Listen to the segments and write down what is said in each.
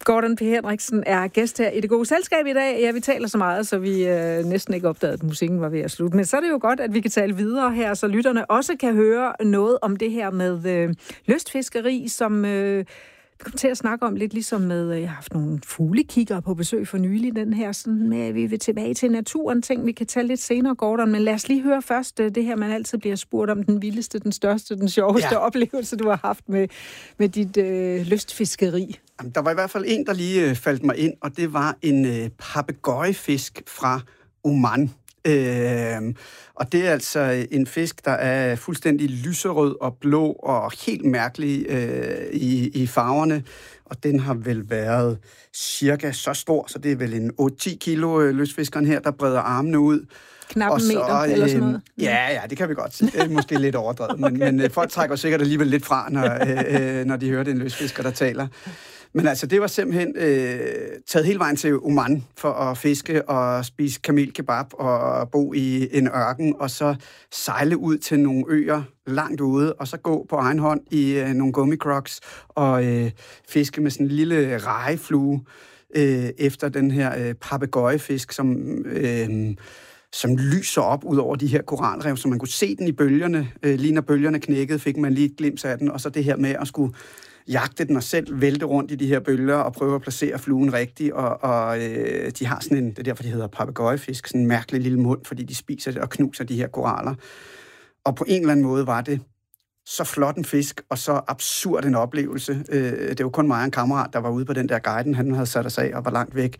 Gordon P. Henriksen er gæst her i Det Gode Selskab i dag. Ja, vi taler så meget, så vi næsten ikke opdagede, at musikken var ved at slutte. Men så er det jo godt, at vi kan tale videre her, så lytterne også kan høre noget om det her med lystfiskeri, som vi kommer til at snakke om lidt ligesom med, jeg har haft nogle fuglekiggere på besøg for nylig, den her sådan med, at vi vil tilbage til naturen, ting vi kan tage lidt senere, Gordon. Men lad os lige høre først det her, man altid bliver spurgt om, den vildeste, den største, den sjoveste oplevelse, du har haft med dit lystfiskeri. Der var i hvert fald en, der lige faldt mig ind, og det var en papegøjefisk fra Oman. Og det er altså en fisk, der er fuldstændig lyserød og blå og helt mærkelig i farverne. Og den har vel været cirka så stor, så det er vel en 8-10 kilo lystfiskeren her, der breder armene ud. Knap en meter eller sådan noget. Ja, det kan vi godt se. Det er måske lidt overdrevet, men folk trækker sikkert alligevel lidt fra, når de hører den lystfisker, der taler. Men altså, det var simpelthen taget hele vejen til Oman for at fiske og spise kamelkebab og bo i en ørken, og så sejle ud til nogle øer langt ude, og så gå på egen hånd i nogle gummicrocs og fiske med sådan en lille rejeflue efter den her papegøjefisk, som lyser op ud over de her koralrev, så man kunne se den i bølgerne. Lige når bølgerne knækkede, fik man lige et glimt af den, og så det her med at skulle jagte den og selv vælte rundt i de her bølger og prøve at placere fluen rigtigt, og de har sådan en, det er derfor, de hedder papegøjefisk, sådan en mærkelig lille mund, fordi de spiser og knuser de her koraller. Og på en eller anden måde var det så flot en fisk, og så absurd en oplevelse. Det var kun mig og en kammerat, der var ude på den der guiden, han havde sat os af og var langt væk.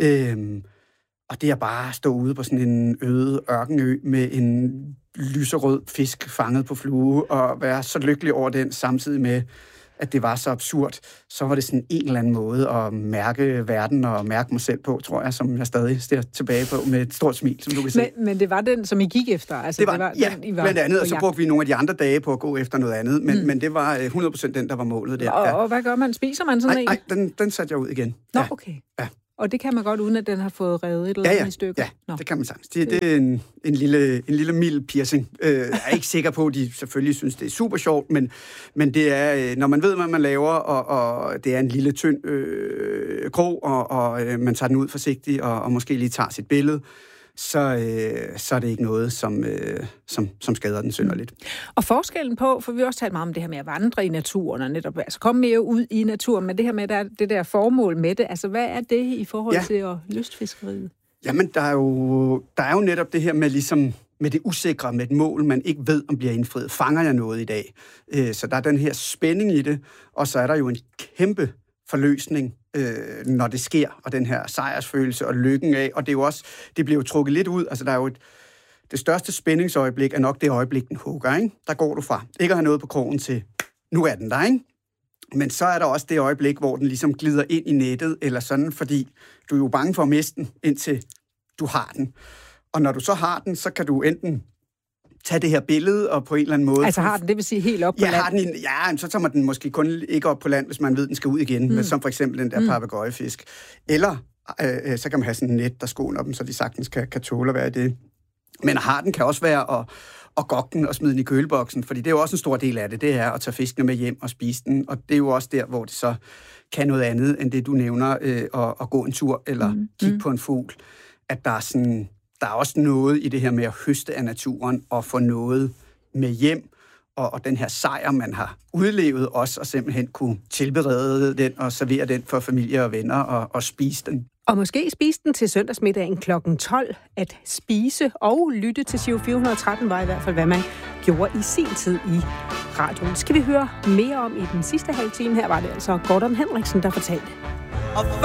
Og det er bare at stå ude på sådan en øde ørkenø med en lyserød fisk fanget på flue, og være så lykkelig over den, samtidig med, at det var så absurd, så var det sådan en eller anden måde at mærke verden og mærke mig selv på, tror jeg, som jeg stadig ser tilbage på med et stort smil, som du kan se. Men det var den, som I gik efter? Altså, det var den, I var blandt andet, og så brugte vi nogle af de andre dage på at gå efter noget andet, men det var 100% den, der var målet der. Og hvad gør man? Spiser man sådan en? Nej, den satte jeg ud igen. Nå, okay. Ja. Og det kan man godt, uden at den har fået revet et eller andet i stykker? Ja, det kan man sagtens. Det er en lille mild piercing. Jeg er ikke sikker på, at de selvfølgelig synes, det er super sjovt, men det er, når man ved, hvad man laver, og det er en lille tynd krog, og man tager den ud forsigtigt, og måske lige tager sit billede, så er det ikke noget, som skader den synderligt. Og forskellen på, for vi har også talt meget om det her med at vandre i naturen, og netop altså komme mere ud i naturen, men det her med det der formål med det, altså hvad er det i forhold til lystfiskeriet? Jamen, der er jo netop det her med ligesom med det usikre, med et mål, man ikke ved, om bliver indfriet. Fanger jeg noget i dag? Så der er den her spænding i det, og så er der jo en kæmpe forløsning, når det sker, og den her sejrsfølelse og lykken af, og det er jo også, det bliver jo trukket lidt ud, altså der er jo det største spændingsøjeblik er nok det øjeblik, den hugger, ikke? Der går du fra ikke at have noget på krogen til, nu er den der, ikke? Men så er der også det øjeblik, hvor den ligesom glider ind i nettet, eller sådan, fordi du er jo bange for at miste den, indtil du har den. Og når du så har den, så kan du enten tage det her billede og på en eller anden måde... Altså har den, det vil sige helt op på land? Så tager man den måske kun ikke op på land, hvis man ved, den skal ud igen, men som for eksempel den der papegøjefisk. Eller så kan man have sådan en net, der skåner dem, så de sagtens kan tåle at være i det. Men har den kan også være at gokke den og smide den i køleboksen, fordi det er jo også en stor del af det, det er at tage fiskene med hjem og spise den, og det er jo også der, hvor det så kan noget andet, end det du nævner, at gå en tur eller kigge på en fugl. At der er også noget i det her med at høste af naturen og få noget med hjem, og den her sejr, man har udlevet også, og simpelthen kunne tilberede den og servere den for familie og venner og spise den. Og måske spise den til søndagsmiddagen kl. 12. At spise og lytte til Giro 413 var i hvert fald, hvad man gjorde i sin tid i radioen. Skal vi høre mere om i den sidste halve time? Her var det altså Gordon Henriksen, der fortalte.